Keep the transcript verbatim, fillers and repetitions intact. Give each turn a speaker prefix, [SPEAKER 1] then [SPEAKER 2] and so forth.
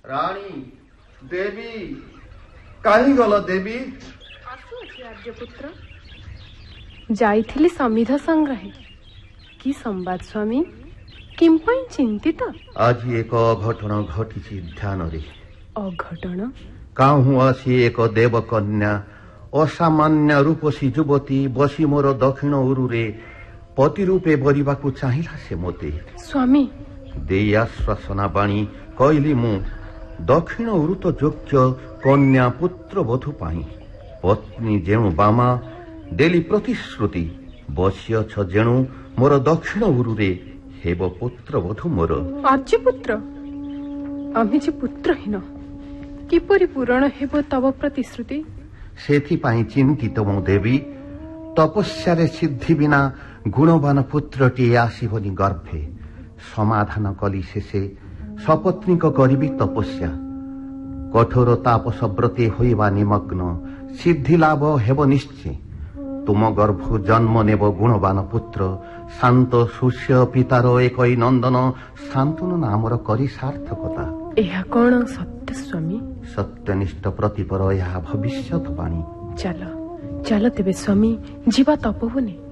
[SPEAKER 1] राणी देवी कहीं गल देवी
[SPEAKER 2] आर्यपुत्र जाइथिली समिध संग्रहे कि संवाद स्वामी किंपाई चिंतित
[SPEAKER 1] आज एक अघटन घटी ध्यान रे
[SPEAKER 2] अघटन
[SPEAKER 1] काहू आसी एक देवकन्या असामान्य रूपसी युवती बसी मोर दक्षिण उरुरे पति रूपे बरिबाकू चाहिला से मोते
[SPEAKER 2] स्वामी
[SPEAKER 1] देई आश्वासना बाणी कहली मु दक्षिण उरु तो योग्य कन्या पुत्र वधु पाई पत्नी जेणु बामा देली प्रतिश्रुति बसियछ जेणु मोर दक्षिण उरुरे हेब पुत्र वधु मोर
[SPEAKER 2] आर्यपुत्र आम्ही जे पुत्रहीन किपरि पूरण हेब तव प्रतिश्रुति
[SPEAKER 1] सेथि पाई चिंतित मो देवी तपस्या सिद्धि बिना गुणवान पुत्रटी आसीबनी गर्भे समाधान कली शेषे सपत्नीक करिबी तपस्या कठोर तापस व्रते होइबा निमग्न सिद्धि लाभ हेब निश्चय तुम गर्भ जन्म नेब गुणवान पुत्र शांत सुष्य पितार एकई नंदन शांतनु नामर करी सार्थकता
[SPEAKER 2] एहा कोन सत्य स्वामी
[SPEAKER 1] सत्यनिष्ठ प्रतिपर यह भविष्यत बाणी
[SPEAKER 2] चल चल तेबे स्वामी जीवा तपोवने